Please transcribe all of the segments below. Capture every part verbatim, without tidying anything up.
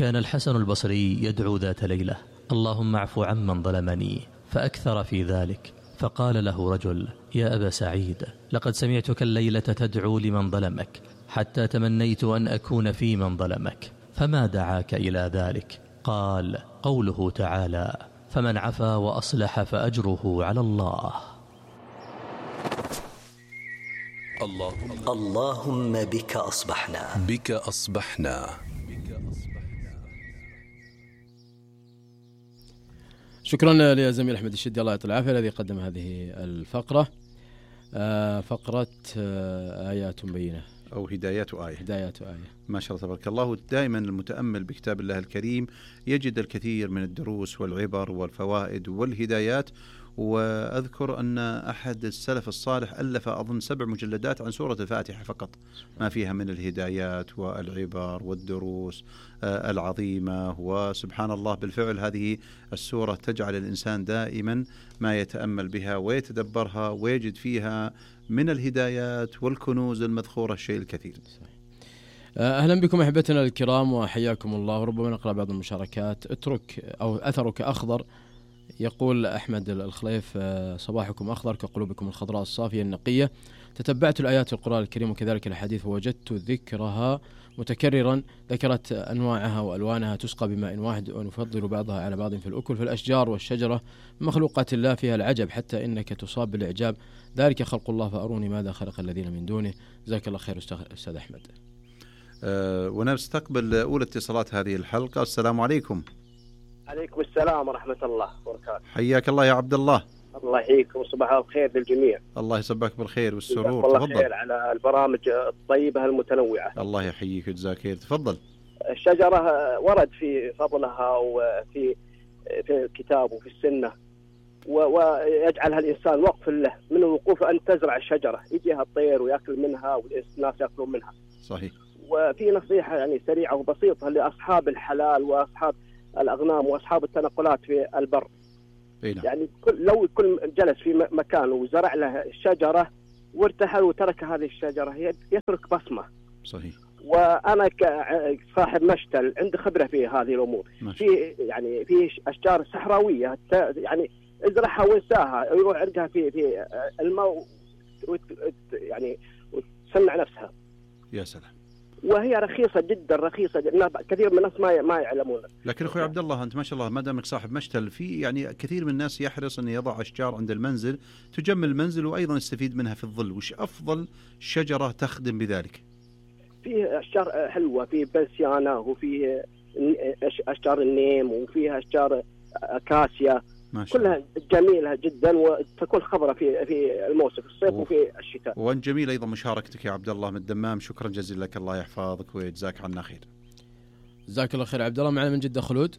كان الحسن البصري يدعو ذات ليلة: اللهم اعف عمن ظلمني، فأكثر في ذلك. فقال له رجل: يا أبا سعيد، لقد سمعتك الليلة تدعو لمن ظلمك حتى تمنيت أن أكون في من ظلمك، فما دعاك إلى ذلك؟ قال: قوله تعالى: فمن عفا وأصلح فأجره على الله. اللهم بك أصبحنا بك أصبحنا. شكرا لزميل أحمد الشدي الله يعطيه العافية الذي قدم هذه الفقرة. آه فقرة آه آيات بينة أو هدايات آية. هدايات آية. ما شاء الله تبارك الله. دائما المتأمل بكتاب الله الكريم يجد الكثير من الدروس والعبر والفوائد والهدايات. وأذكر أن أحد السلف الصالح ألف أظن سبع مجلدات عن سورة الفاتحة فقط، ما فيها من الهدايات والعبر والدروس العظيمة. وسبحان الله بالفعل هذه السورة تجعل الإنسان دائما ما يتأمل بها ويتدبرها ويجد فيها من الهدايات والكنوز المذخورة الشيء الكثير. أهلا بكم أحبتنا الكرام وحياكم الله. وربما نقرأ بعض المشاركات. اترك أو أثرك أخضر. يقول أحمد الخليف: صباحكم أخضر كقلوبكم الخضراء الصافية النقية. تتبعت الآيات في القرآن الكريم وكذلك الحديث ووجدت ذكرها متكررا. ذكرت أنواعها وألوانها تسقى بماء واحد ونفضل بعضها على بعض في الأكل. في الأشجار والشجرة مخلوقات الله فيها العجب حتى إنك تصاب بالإعجاب. ذلك خلق الله فأروني ماذا خلق الذين من دونه. جزاك الله خير أستاذ أحمد. أه ونستقبل أولى اتصالات هذه الحلقة. السلام عليكم. عليكم السلام ورحمة الله وبركاته. حياك الله يا عبد الله. الله يحييكم وصباح الخير للجميع. الله يصبحك بالخير والسرور. الله تفضل. خير على البرامج الطيبة المتنوعة. الله يحييك وجزاك خير. تفضل. الشجرة ورد في فضلها وفي في الكتاب وفي السنة، ويجعلها الإنسان وقف له من الوقوف أن تزرع الشجرة يجيها الطير ويأكل منها والناس يأكلون منها. صحيح. وفي نصيحة يعني سريعة وبسيطة لأصحاب الحلال وأصحاب الأغنام وأصحاب التنقلات في البر. بينا. يعني كل لو كل جلس في مكان وزرع له شجرة وارتحل وترك هذه الشجرة يترك بصمة. صحيح. وأنا كصاحب مشتل عندي خبرة في هذه الأمور. في يعني في أشجار صحراوية يعني ازرعها وانساها يروح عرقها في في الماء يعني وتصنع نفسها. يا سلام. وهي رخيصة جدا رخيصة جداً. كثير من الناس ما ما يعلمون. لكن أخوي عبد الله أنت ما شاء الله ما دامك صاحب مشتل، في يعني كثير من الناس يحرص أن يضع أشجار عند المنزل تجمل المنزل وأيضا يستفيد منها في الظل. وش أفضل شجرة تخدم بذلك؟ في أشجار حلوة، في بنسيانة وفي أشجار النيم وفيها أشجار أكاسيا كلها جميلة جدا وتكون خضرة في في الموسم في الصيف و... وفي الشتاء. وأن جميل أيضا مشاركتك يا عبد الله من الدمام. شكرا جزيلا لك. الله يحفظك ويجزاك عنا خير. جزاك الله خير عبد الله. معنا من جدة خلود.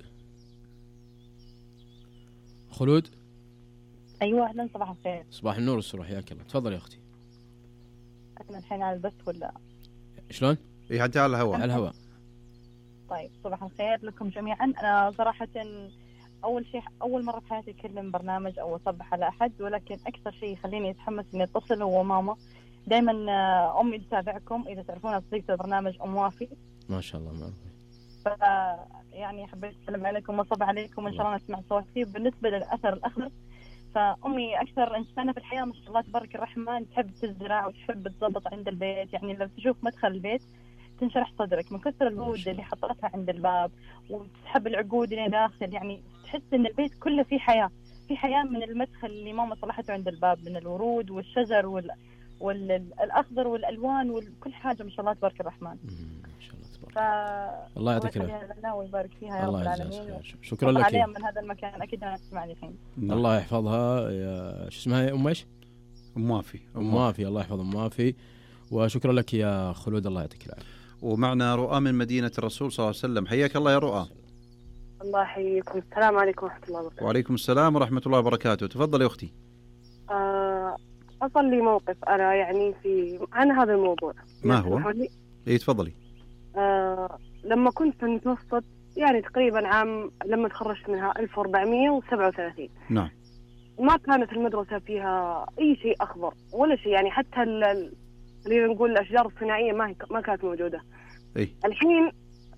خلود. أيوة أهلا. صباح الخير. صباح النور والسرور. حياك الله. تفضل يا أختي. أنا الحين على البث ولا شلون؟ إيه أنت على الهواء. على الهواء. طيب صباح الخير لكم جميعا. أنا صراحة أول شيء أول مرة في حياتي أتكلم برنامج أو أصبح على أحد، ولكن أكثر شيء يخليني أتحمس إني أتصل هو ماما. دائما أمي تتابعكم، إذا تعرفون صديقة البرنامج أم وافي. ما شاء الله. ما ف يعني حبيت أسلم عليكم وأصبح عليكم وإن شاء الله نسمع صوتي. بالنسبة للأثر الأخضر، فأمي أكثر إنسانة في الحياة ما شاء الله تبارك الرحمن تحب تزرع وتحب تضبط عند البيت. يعني لو تشوف مدخل البيت تنشرح صدرك من كثر الورود اللي حطتها عند الباب وتسحب العقود اللي داخل. يعني تحس إن البيت كله فيه حياة، في حياة من المدخل اللي ماما صلحته عند الباب من الورود والشجر وال... والأخضر والألوان وكل حاجة ما شاء الله تبارك الرحمن. ما شاء الله تبارك. ف... الله يعطيك العافية ويبارك فيها يا رب العالمين. شكرا لك. عليها من هذا المكان أكيد أنا أسمعني الحين. الله يحفظها. يا شو اسمها أم إيش؟ أم وافي. أم وافي. الله يحفظ أم وافي. وشكرا لك يا خلود. الله يعطيك العافية. ومعنا رؤى من مدينة الرسول صلى الله عليه وسلم. حياك الله يا رؤى. الله يحييكم. السلام عليكم ورحمة الله وبركاته. وعليكم السلام ورحمة الله وبركاته. تفضل يا أختي. أه أصل لي موقف أنا يعني في عن هذا الموضوع. ما هو؟ إيه تفضلي. أه لما كنت في المتوسط يعني تقريبا عام لما تخرجت منها ألف وأربعمية وسبعة وثلاثين. نعم. ما كانت المدرسة فيها أي شيء أخضر ولا شيء، يعني حتى اللي نقول الأشجار الصناعية ما ما كانت موجودة. إيه؟ الحين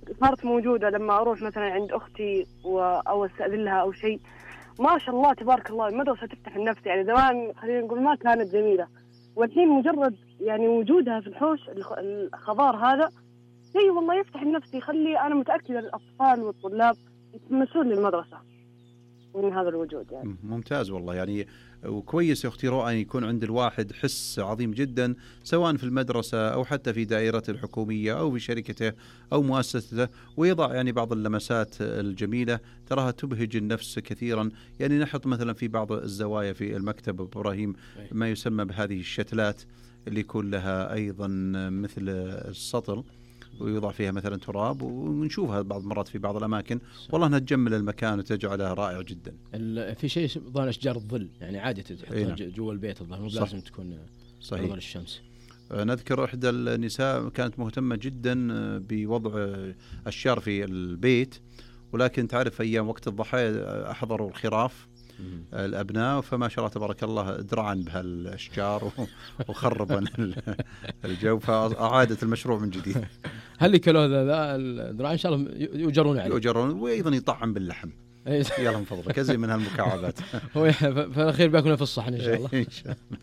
صارت موجودة لما أروح مثلا عند أختي أو أستأذن لها أو شيء. ما شاء الله تبارك الله المدرسة تفتح النفس. يعني زمان خلينا نقول ما كانت جميلة، والحين مجرد يعني وجودها في الحوش الخضار هذا شيء والله يفتح النفس، يخلي أنا متأكدة الأطفال والطلاب يتمسون للمدرسة من هذا الوجود. يعني ممتاز والله، يعني وكويس يا أختي رؤى أن يكون عند الواحد حس عظيم جدا سواء في المدرسة أو حتى في دائرته الحكومية أو في شركته أو مؤسسته، ويضع يعني بعض اللمسات الجميلة تراها تبهج النفس كثيرا. يعني نحط مثلا في بعض الزوايا في المكتب إبراهيم ما يسمى بهذه الشتلات اللي يكون لها أيضا مثل السطل ويوضع فيها مثلا تراب، ونشوفها بعض المرات في بعض الأماكن والله أنها تجمل المكان وتجعلها رائع جدا. في شيء ظل أشجار الظل يعني عادي تحطها إيه جوا البيت الظهر، مو لازم تكون صحيح ظل الشمس. نذكر إحدى النساء كانت مهتمة جدا بوضع أشجار في البيت، ولكن تعرف أيام وقت الضحى أحضروا الخراف الأبناء، فما شاء الله تبارك الله درعا بهالأشجار وخربا الجو، فأعادت المشروع من جديد. هل كلو ذا الدرعا إن شاء الله يؤجرون عليه، يؤجرون وأيضا يطعم باللحم. يلا من فضلك زي من هالمكعبات. هو في الأخير بيأكلون في الصحن إن شاء الله. إن شاء الله.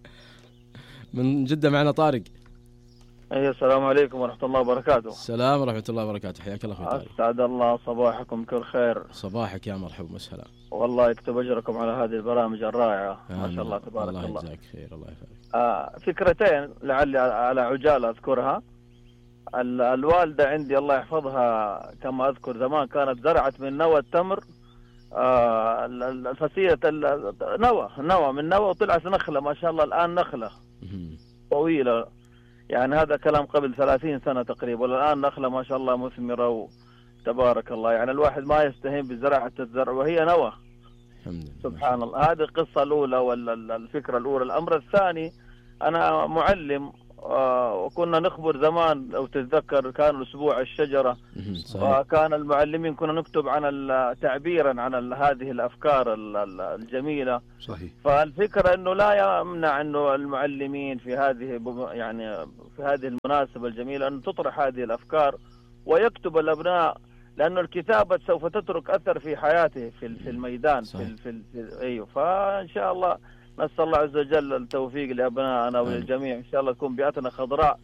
من جدة معنا طارق. أيه السلام عليكم ورحمة الله وبركاته. السلام ورحمة الله وبركاته، حياك الله خير. أسعد الله صباحكم كل خير. صباحك يا مرحبا وسهلا. والله يكتب أجركم على هذه البرامج الرائعة ما شاء الله تبارك الله. الله يجزاك خير الله يفعلك. آه فكرتين لعلي على عجالة أذكرها. الوالدة عندي الله يحفظها كما أذكر زمان كانت زرعت من نوى التمر آه الفسيلة نوى نوى من نوى وطلعت نخلة ما شاء الله الآن نخلة طويلة، يعني هذا كلام قبل ثلاثين سنة تقريبا، والآن نخلة ما شاء الله مثمرة تبارك الله. يعني الواحد ما يستهين بزراعة الزرع وهي نوى. سبحان الله. هذه القصة الأولى ولا الفكرة الأولى. الأمر الثاني أنا معلم وكنا نخبر زمان لو تتذكر كان أسبوع الشجرة، وكان المعلمين كنا نكتب عن تعبيرا عن هذه الأفكار الجميلة. صحيح. فالفكرة أنه لا يمنع أنه المعلمين في هذه يعني في هذه المناسبة الجميلة أن تطرح هذه الأفكار ويكتب الأبناء، لأنه الكتابة سوف تترك أثر في حياته في في الميدان. في في, في أيوه. فإن شاء الله نسأل الله عز وجل التوفيق لأبنائنا وللجميع، إن شاء الله تكون بيئتنا خضراء.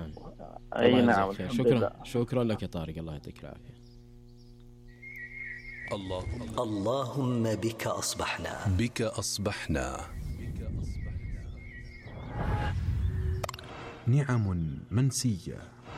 أي نعم. شكرا شكرا لك يا طارق، الله يعطيك العافية. الله اللهم بك أصبحنا بك أصبحنا نعم منسية.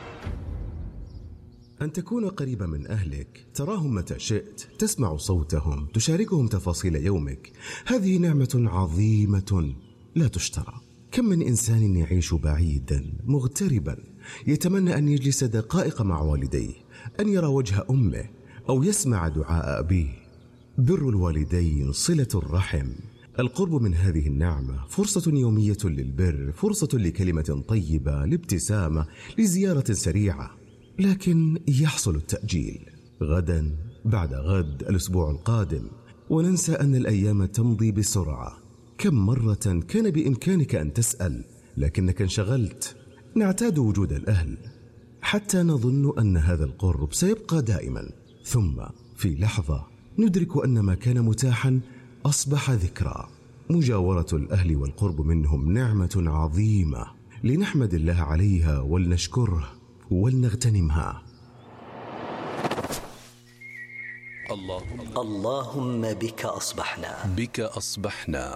أن تكون قريبا من أهلك، تراهم متى شئت، تسمع صوتهم، تشاركهم تفاصيل يومك، هذه نعمة عظيمة لا تشترى. كم من إنسان يعيش بعيدا مغتربا يتمنى أن يجلس دقائق مع والديه، أن يرى وجه أمه أو يسمع دعاء أبيه. بر الوالدين، صلة الرحم، القرب من هذه النعمة فرصة يومية للبر، فرصة لكلمة طيبة، لابتسامة، لزيارة سريعة. لكن يحصل التأجيل، غدا بعد غد، الأسبوع القادم، وننسى أن الأيام تمضي بسرعة. كم مرة كان بإمكانك أن تسأل لكنك انشغلت. نعتاد وجود الأهل حتى نظن أن هذا القرب سيبقى دائما، ثم في لحظة ندرك أن ما كان متاحا أصبح ذكرى. مجاورة الأهل والقرب منهم نعمة عظيمة لنحمد الله عليها ولنشكره ولنغتنمها. الله اللهم بك أصبحنا بك أصبحنا.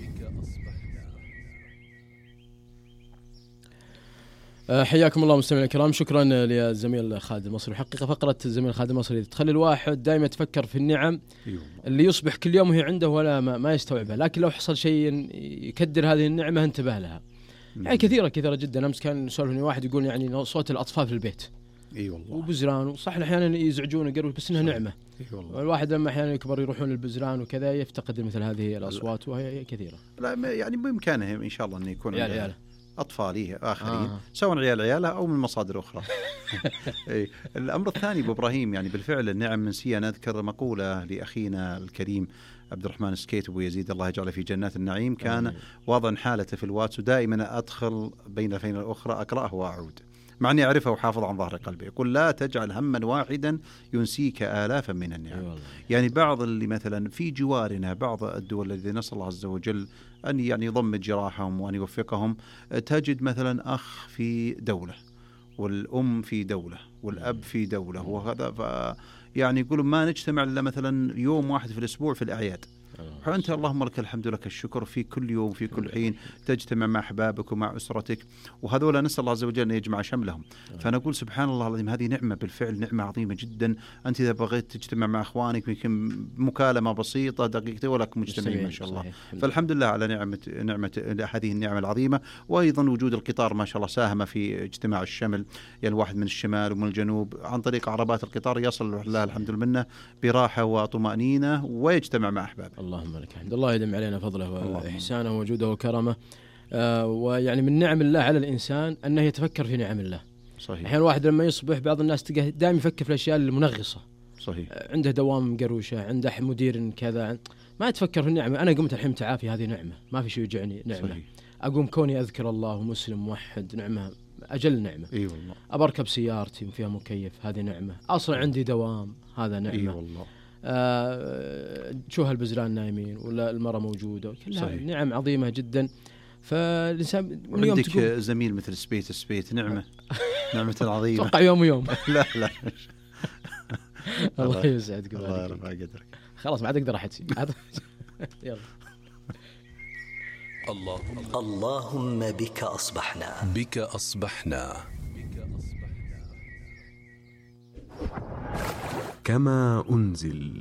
حياكم الله مستمعينا الكرام، شكرا للزميل خالد المصري. حقيقة فقرة الزميل خالد المصري تخلي الواحد دائما يتفكر في النعم اللي يصبح كل يوم وهي عنده ولا ما, ما يستوعبها، لكن لو حصل شيء يكدر هذه النعمة انتبه لها. يعني كثيرة كثيرة جدا. أمس كان سولفني واحد يقول يعني صوت الأطفال في البيت اي والله وبزران، وصح احيانا يزعجون ويقولوا بس انها نعمه. اي والله. الواحد لما احيانا يكبر يروحون للبزران وكذا يفتقد مثل هذه الاصوات وهي كثيره. لا يعني بامكانهم ان شاء الله ان يكون عيال عيال اطفاليه اخرين آه. سواء عيال عيالها او من مصادر اخرى. اي الامر الثاني ابو ابراهيم، يعني بالفعل النعم منسيه. نذكر مقوله لاخينا الكريم عبد الرحمن السكيت ابو يزيد الله يجعله في جنات النعيم، كان واضعا حالته في الواتس ودائما ادخل بين الفين الاخرى اقراه واعود. مع أني أعرفه وحافظ عن ظهر قلبي. يقول لا تجعل هما واحدا ينسيك آلافا من النعم. يعني بعض اللي مثلا في جوارنا بعض الدول الذي نسأل الله عز وجل أن يعني يضمد جراحهم وأن يوفقهم، تجد مثلا أخ في دولة والأم في دولة والأب في دولة، وهذا ف يعني يقولوا ما نجتمع إلا مثلا يوم واحد في الأسبوع في الأعياد. فأنت اللهم لك الحمد لك الشكر في كل يوم في كل حين تجتمع مع أحبابك ومع أسرتك، وهذولا نسأل الله عز وجل أن يجمع شملهم. فنقول سبحان الله العظيم هذه نعمة بالفعل، نعمة عظيمة جدا. أنت إذا بغيت تجتمع مع أخوانك يمكن مكالمة بسيطة دقيقتين ولكم مجتمعين ما شاء الله. صحيح. فالحمد لله على نعمة نعمة هذه النعمة العظيمة. وأيضا وجود القطار ما شاء الله ساهم في اجتماع الشمل، يعني الواحد من الشمال ومن الجنوب عن طريق عربات القطار يصل لله الحمد لله براحة وطمأنينة ويجتمع مع أحبابه. اللهم لك الحمد. الله يدم علينا فضله وإحسانه وجوده وكرمه. آه ويعني من نعم الله على الإنسان أنه يتفكر في نعم الله. صحيح. أحيانا واحد لما يصبح بعض الناس تلقاه دائما يفكر في الأشياء المنغصة. صحيح. آه عنده دوام قروشة، عنده مدير كذا، ما يتفكر في النعمة. أنا قمت الحين تعافي هذه نعمة، ما في شيء يوجعني نعمة. صحيح. أقوم كوني أذكر الله ومسلم موحد نعمة، أجل نعمة. إي والله. أبركب سيارتي فيها مكيف هذه نعمة، أصلا عندي دوام هذا نعمة. إي والله. آه شو هالبزران نايمين ولا المرأة موجودة، كلها نعم عظيمة جدا. فالإنسان من يوم تقول زميل مثل سبيت سبيت نعمة نعمة عظيمة. توقع يوم ويوم. لا لا الله يسعدك الله يرفع قدرك. خلاص ما عاد أقدر أحكي. يلا. الله اللهم بك أصبحنا بك أصبحنا كما أنزل.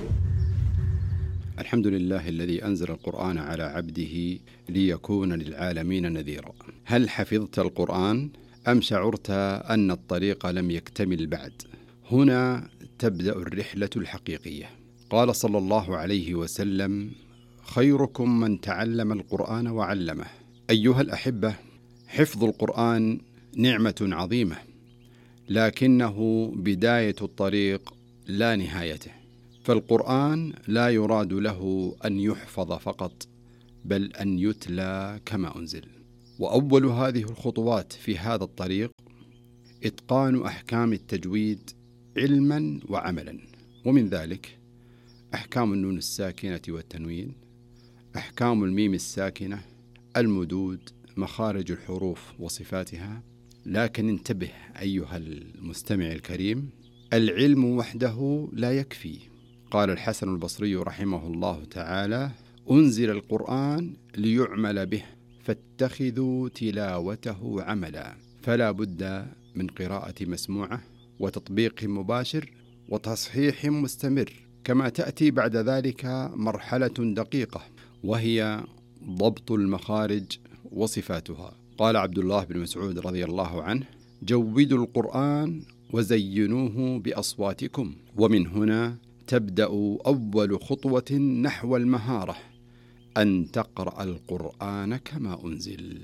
الحمد لله الذي أنزل القرآن على عبده ليكون للعالمين نذيرا. هل حفظت القرآن أم شعرت أن الطريق لم يكتمل بعد؟ هنا تبدأ الرحلة الحقيقية. قال صلى الله عليه وسلم: خيركم من تعلم القرآن وعلمه. أيها الأحبة، حفظ القرآن نعمة عظيمة، لكنه بداية الطريق لا نهايته. فالقرآن لا يراد له أن يحفظ فقط، بل أن يتلى كما أنزل. وأول هذه الخطوات في هذا الطريق إتقان أحكام التجويد علما وعملا، ومن ذلك أحكام النون الساكنة والتنوين، أحكام الميم الساكنة، المدود، مخارج الحروف وصفاتها. لكن انتبه أيها المستمع الكريم، العلم وحده لا يكفي. قال الحسن البصري رحمه الله تعالى: أنزل القرآن ليعمل به فاتخذوا تلاوته عملا. فلا بد من قراءة مسموعة وتطبيق مباشر وتصحيح مستمر، كما تأتي بعد ذلك مرحلة دقيقة وهي ضبط المخارج وصفاتها. قال عبد الله بن مسعود رضي الله عنه: جودوا القرآن وزينوه بأصواتكم. ومن هنا تبدأ أول خطوة نحو المهارة، أن تقرأ القرآن كما أنزل.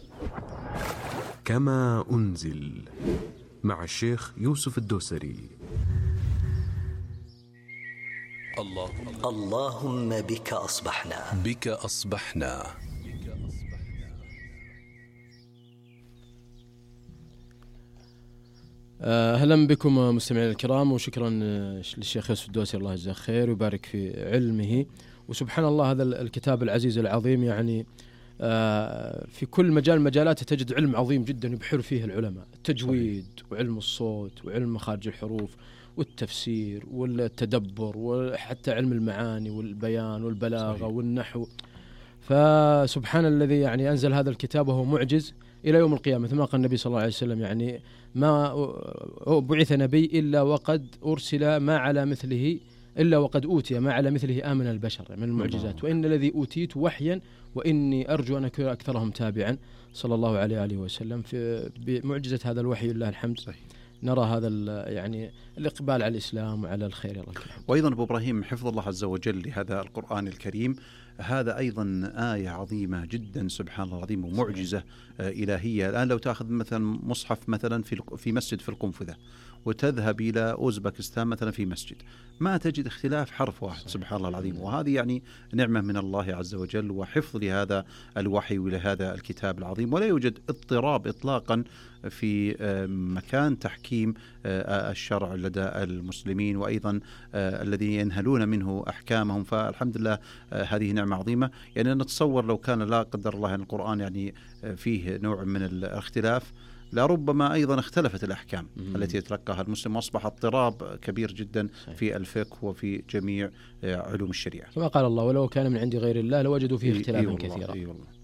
كما أنزل مع الشيخ يوسف الدوسري. الله اللهم بك أصبحنا بك أصبحنا أهلا بكم مستمعين الكرام، وشكرا للشيخ يوسف الدوسري الله يجزاه خير ويبارك في علمه. وسبحان الله هذا الكتاب العزيز العظيم، يعني في كل مجال مجالاته تجد علم عظيم جدا يبحر فيه العلماء، التجويد وعلم الصوت وعلم مخارج الحروف والتفسير والتدبر وحتى علم المعاني والبيان والبلاغة. صحيح. والنحو. فسبحان الذي يعني أنزل هذا الكتاب وهو معجز إلى يوم القيامة، مثل ما قال النبي صلى الله عليه وسلم: يعني ما بعث نبي إلا وقد أرسل ما على مثله إلا وقد أوتي ما على مثله آمن البشر من المعجزات، وإن الذي أوتيت وحيا وإني أرجو أن أكون أكثرهم تابعا صلى الله عليه وآله وسلم. في بمعجزة هذا الوحي لله الحمد. صحيح. نرى هذا يعني الإقبال على الإسلام وعلى الخير. الله. وأيضا أبو إبراهيم، حفظ الله عز وجل لهذا القرآن الكريم هذا أيضا آية عظيمة جدا سبحان الله العظيم ومعجزة إلهية. الآن لو تأخذ مثلا مصحف مثلا في في مسجد في القنفذة وتذهب إلى أوزبكستان مثلا في مسجد ما تجد اختلاف حرف واحد. سبحان الله العظيم. وهذه يعني نعمة من الله عز وجل وحفظ لهذا الوحي ولهذا الكتاب العظيم. ولا يوجد اضطراب إطلاقا في مكان تحكيم الشرع لدى المسلمين وأيضا الذين ينهلون منه أحكامهم. فالحمد لله هذه نعمة عظيمة. يعني نتصور لو كان لا قدر الله أن القرآن يعني فيه نوع من الاختلاف لربما أيضا اختلفت الأحكام مم. التي يتلقاها المسلم، وأصبح اضطراب كبير جدا في الفقه وفي جميع علوم الشريعة. كما قال الله ولو كان من عند غير الله لوجدوا فيه اختلافا إيه كثيرا. إيه والله.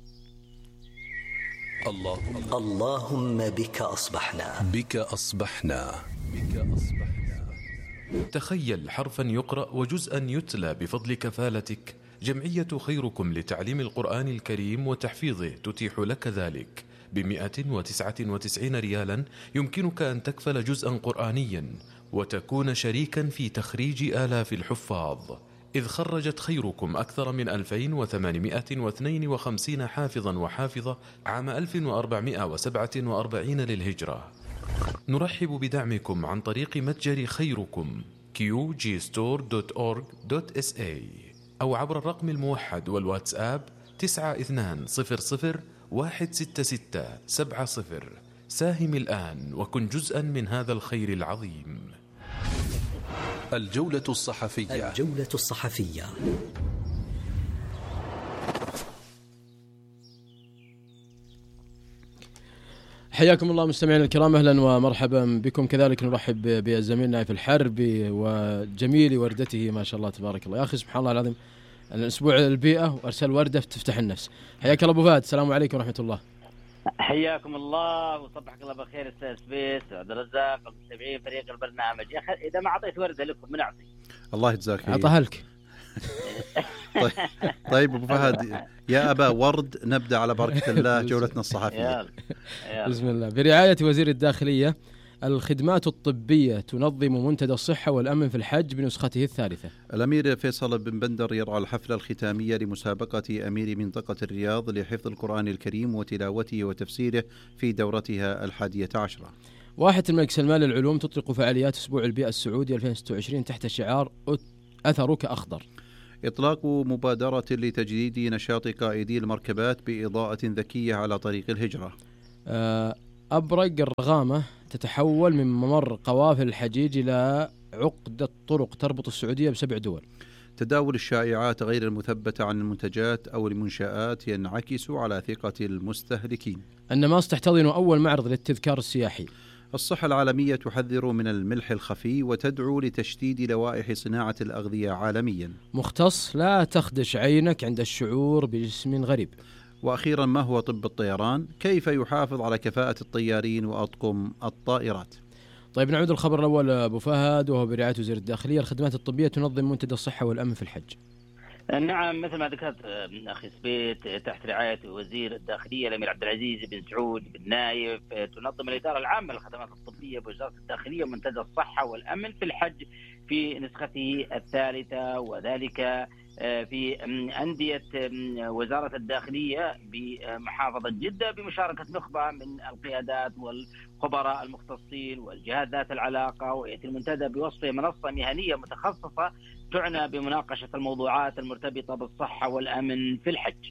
الله اللهم بك أصبحنا بك أصبحنا بك أصبحنا. تخيل حرفا يقرأ وجزءا يتلى بفضل كفالتك. جمعية خيركم لتعليم القرآن الكريم وتحفيظه تتيح لك ذلك بمئة وتسعة وتسعين ريالا. يمكنك أن تكفل جزءا قرآنيا وتكون شريكا في تخريج آلاف الحفاظ، إذ خرجت خيركم أكثر من ألفين وثمانمئة واثنين وخمسين حافظا وحافظة عام ألف وأربعمئة وسبعة وأربعين للهجرة. نرحب بدعمكم عن طريق متجر خيركم كيو جي ستور دوت أورج دوت إس إيه أو عبر الرقم الموحد والواتساب تسعة اثنان صفر صفر واحد ستة ستة سبعة صفر. ساهم الآن وكن جزءا من هذا الخير العظيم. الجولة الصحفية. الجولة الصحفية. حياكم الله مستمعينا الكرام، أهلا ومرحبا بكم. كذلك نرحب بزميلنا نايف الحربي وجميل وردته ما شاء الله تبارك الله. يا أخي سبحان الله العظيم، الأسبوع البيئة وأرسل وردة تفتح النفس. حياك الله أبو فهد، السلام عليكم ورحمة الله. حياكم الله وصبحك الله بالخير أستاذ سبيس عبد الرزاق ومتابعين فريق البرنامج. يا أخي إذا ما أعطيت وردة لكم من أعطي؟ الله يجزاك. أعطاها لك. طيب, طيب أبو فهد يا أبا ورد، نبدأ على بركة الله جولتنا الصحفية. بسم الله. برعاية وزير الداخلية، الخدمات الطبية تنظم منتدى الصحة والأمن في الحج بنسخته الثالثة. الأمير فيصل بن بندر يرعى الحفلة الختامية لمسابقة أمير منطقة الرياض لحفظ القرآن الكريم وتلاوته وتفسيره في دورتها الحادية عشرة. واحة الملك سلمان للعلوم تطلق فعاليات أسبوع البيئة السعودي ألفين وستة وعشرين تحت شعار أثرك أخضر. إطلاق مبادرة لتجديد نشاط قائدي المركبات بإضاءة ذكية على طريق الهجرة. أبرق الرغامة تتحول من ممر قوافل الحجيج إلى عقدة طرق تربط السعودية بسبع دول. تداول الشائعات غير المثبتة عن المنتجات أو المنشآت ينعكس على ثقة المستهلكين. النماص تحتضن أول معرض للتذكار السياحي. الصحة العالمية تحذر من الملح الخفي وتدعو لتشديد لوائح صناعة الأغذية عالميا. مختص لا تخدش عينك عند الشعور بجسم غريب. وأخيرا، ما هو طب الطيران؟ كيف يحافظ على كفاءة الطيارين وأطقم الطائرات؟ طيب نعود الخبر الأول أبو فهد، وهو برعاية وزير الداخلية. الخدمات الطبية تنظم منتدى الصحة والأمن في الحج. نعم، مثل ما ذكرت أخي سبيت، تحت رعاية وزير الداخلية الأمير عبد العزيز بن سعود بن نايف، تنظم الإدارة العامة للخدمات الطبية بوزارة الداخلية منتدى الصحة والأمن في الحج في نسخته الثالثة، وذلك في أندية وزارة الداخلية بمحافظة جدة بمشاركة نخبة من القيادات والخبراء المختصين والجهات ذات العلاقة. ويأتي المنتدى بوصفه منصة مهنية متخصصة تعنى بمناقشة الموضوعات المرتبطة بالصحة والأمن في الحج.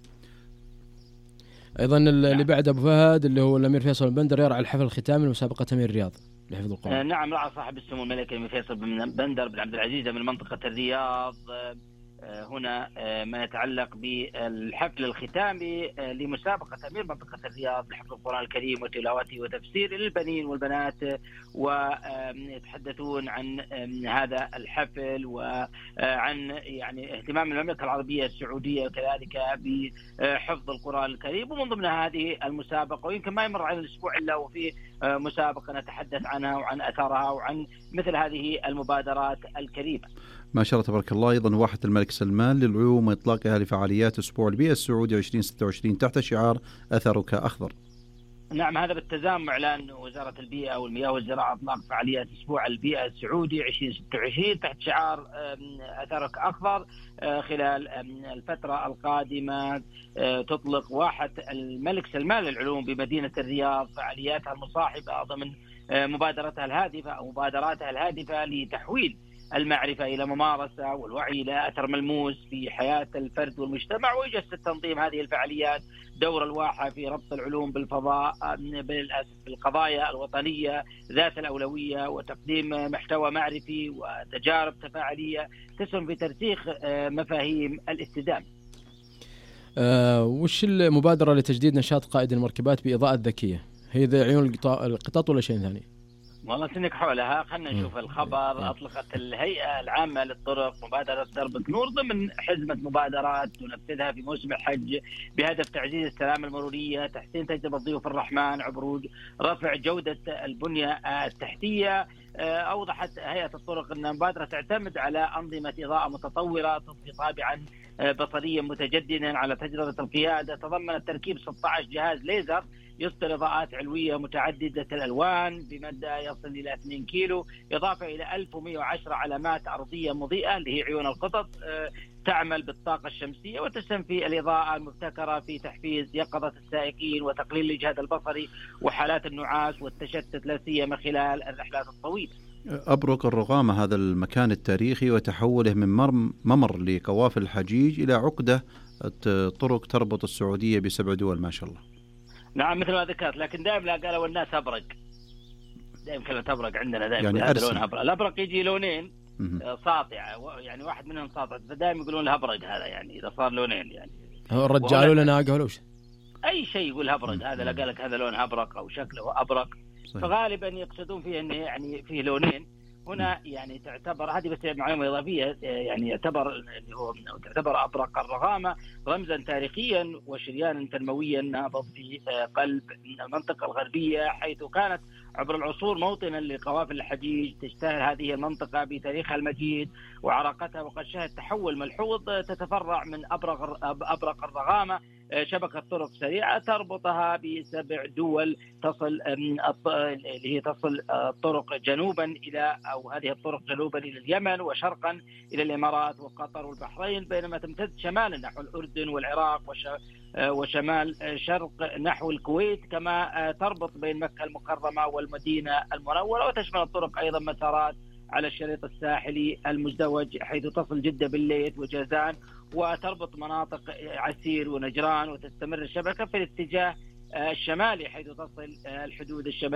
أيضا اللي بعد أبو فهد اللي هو الأمير فيصل بن بندر يرعى الحفل الختامي لمسابقة أمير الرياض لحفظ القرآن. نعم، رعى صاحب السمو الملكي الأمير فيصل بن بندر بن عبد العزيز من منطقة الرياض هنا ما يتعلق بالحفل الختامي لمسابقة أمير منطقة الرياض لحفظ القرآن الكريم وتلاوته وتفسيره للبنين والبنات، ويتحدثون عن هذا الحفل وعن يعني اهتمام المملكة العربية السعودية كذلك بحفظ القرآن الكريم. ومن ضمن هذه المسابقة، ويمكن ما يمر على الأسبوع إلا وفي مسابقة نتحدث عنها وعن أثرها وعن مثل هذه المبادرات الكريمة. ما شاء الله تبارك الله. أيضا واحة الملك سلمان للعلوم وإطلاقها لفعاليات أسبوع البيئة السعودي ألفين وستة وعشرين تحت شعار أثرك أخضر. نعم، هذا بالتزامن مع إعلان وزارة البيئة والمياه والزراعة إطلاق فعاليات أسبوع البيئة السعودي ألفين وستة وعشرين تحت شعار أثرك أخضر. خلال الفترة القادمة تطلق واحة الملك سلمان للعلوم بمدينة الرياض فعالياتها المصاحبة ضمن مبادرتها الهادفة أو مبادراتها الهادفة لتحويل المعرفة إلى ممارسة والوعي إلى أثر ملموس في حياة الفرد والمجتمع. ويجسد تنظيم هذه الفعاليات دور الواحة في ربط العلوم بالفضاء بالقضايا الوطنية ذات الأولوية، وتقديم محتوى معرفي وتجارب تفاعلية تسهم في ترسيخ مفاهيم الاستدامة. أه وش المبادرة لتجديد نشاط قائد المركبات بإضاءة ذكية؟ هي ذي عيون القطط ولا شيء ثاني؟ والله سنك حولها. خلنا نشوف الخبر. أطلقت الهيئة العامة للطرق مبادرة درب نور ضمن حزمة مبادرات تنفذها في موسم الحج بهدف تعزيز السلامة المرورية، تحسين تجربة ضيوف الرحمن عبر رفع جودة البنية التحتية. أوضحت هيئة الطرق أن المبادرة تعتمد على أنظمة إضاءة متطورة تضفي طابعا بصريا متجددا على تجربة القيادة، تضمنت تركيب ستة عشر جهاز ليزر يصدر إضاءات علوية متعددة الألوان بمدى يصل إلى اثنين كيلو، إضافة إلى ألف ومئة وعشرة علامات أرضية مضيئة اللي هي عيون القطط تعمل بالطاقة الشمسية، وتسهم في الإضاءة المبتكرة في تحفيز يقظة السائقين وتقليل الإجهاد البصري وحالات النعاس والتشتت لا سيما خلال الرحلات الطويلة. أبرق الرغامة هذا المكان التاريخي وتحوله من ممر لقوافل الحجيج إلى عقدة طرق تربط السعودية بسبع دول ما شاء الله. نعم مثل ما ذكرت، لكن دائما قالوا الناس أبرق، دائما كلمة أبرق عندنا دائما يعني هذا لون أبرق. الأبرق يجي لونين ساطع، يعني واحد منهم ساطع، فدائما يقولون له أبرق هذا، يعني إذا صار لونين يعني هو الرجال ولا ناقة ولا وش؟ أي شيء يقول أبرق هذا، لا قالك هذا لون أبرق أو شكله أبرق. صحيح. فغالبا يقصدون فيه أنه يعني فيه لونين هنا، يعني تعتبر هذه بس معلومة إضافية، يعني يعتبر اللي هو تعتبر أبرق الرغامة رمزا تاريخيا وشريانا تنمويا نابض في قلب المنطقة الغربية، حيث كانت عبر العصور موطنا لقوافل الحجيج. تشتهر هذه المنطقة بتاريخها المجيد وعراقتها، وقد شهد تحول ملحوظ تتفرع من أبرق أبرق الرغامة شبكة طرق سريعة تربطها بسبع دول تصل اللي هي تصل الطرق جنوبا إلى أو هذه الطرق جنوبا إلى اليمن وشرقا إلى الإمارات وقطر والبحرين، بينما تمتد شمالا نحو الأردن والعراق وشمال شرق نحو الكويت، كما تربط بين مكة المكرمة والمدينة المنورة. وتشمل الطرق أيضا مسارات على الشريط الساحلي المزدوج حيث تصل جدة بالليث وجازان، وتربط مناطق عسير ونجران، وتستمر الشبكة في الاتجاه الشمالي حيث تصل الحدود الشمالية